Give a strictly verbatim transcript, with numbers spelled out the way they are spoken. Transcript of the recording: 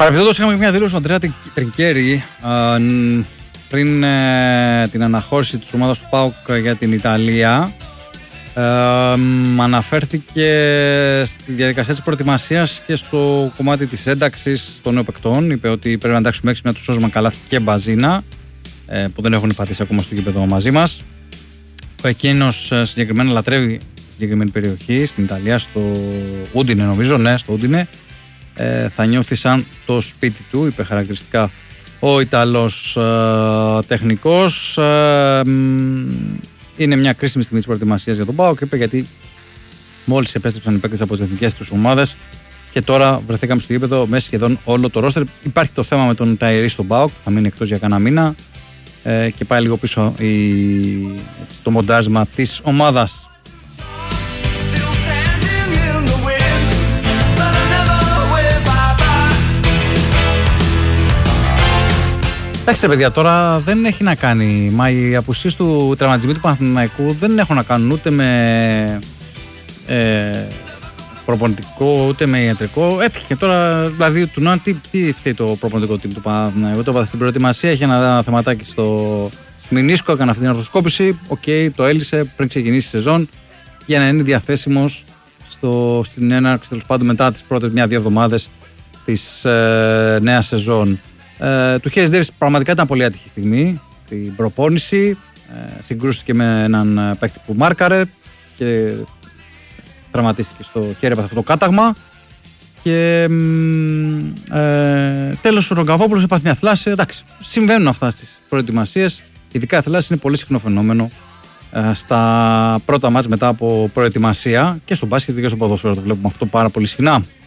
Παρεμπιπτόντως, είχαμε μια δήλωση του Αντρέα Τρικέρι πριν ε, την αναχώρηση της ομάδας του ΠΑΟΚ για την Ιταλία. Ε, αναφέρθηκε στη διαδικασία της προετοιμασίας και στο κομμάτι της ένταξης των νέων παικτών. Είπε ότι πρέπει να εντάξουμε έξι με τους Σόσμαν, Καλάθι και Μπαζίνα, ε, που δεν έχουν πατήσει ακόμα στο γήπεδο μαζί μας. Εκείνος συγκεκριμένα λατρεύει συγκεκριμένη περιοχή στην Ιταλία, στο Ούντινε, νομίζω, ναι, στο Ούντινε. Ε, θα νιώθει σαν το σπίτι του, είπε χαρακτηριστικά ο Ιταλός ε, τεχνικός. Ε, είναι μια κρίσιμη στιγμή της προετοιμασίας για τον ΠΑΟΚ, είπε, γιατί μόλις επέστρεψαν οι παίκτες από τις εθνικές τους ομάδες και τώρα βρεθήκαμε στο γήπεδο με σχεδόν όλο το ρόστερ. Υπάρχει το θέμα με τον Ταϊρή στον ΠΑΟΚ, θα μείνει εκτός για κανένα μήνα, ε, και πάει λίγο πίσω η, το μοντάρισμα της ομάδας. Εντάξει, παιδιά, τώρα δεν έχει να κάνει. Μα οι απουσίες του τραυματισμού του Παναθηναϊκού δεν έχουν να κάνουν ούτε με ε, προπονητικό ούτε με ιατρικό. Έτυχε τώρα, δηλαδή, του να τι, τι φταίει το προπονητικό team του Παναθηναϊκού. Το στην προετοιμασία είχε ένα θεματάκι στο μηνίσκο, έκανε αυτή την αρθροσκόπηση. Οκ, okay, το έλυσε πριν ξεκινήσει η σεζόν για να είναι διαθέσιμος στο, στην έναρξη, τέλος πάντων, μετά τις πρώτες μια-δύο εβδομάδες της ε, νέας σεζόν. Ε, του Χέρις Ντέβις πραγματικά ήταν πολύ άτυχη στιγμή στην προπόνηση. Ε, συγκρούστηκε με έναν παίκτη που μάρκαρε και τραυματίστηκε στο χέρι από αυτό το κάταγμα. Και ε, τέλος ο Ρογκαβόπουλος έπαθε μια θλάση. Εντάξει, συμβαίνουν αυτά στις προετοιμασίες. Ειδικά η θλάση είναι πολύ συχνό φαινόμενο ε, στα πρώτα μάτς μετά από προετοιμασία, και στο μπάσκετ και στο ποδόσφαιρο το βλέπουμε αυτό πάρα πολύ συχνά.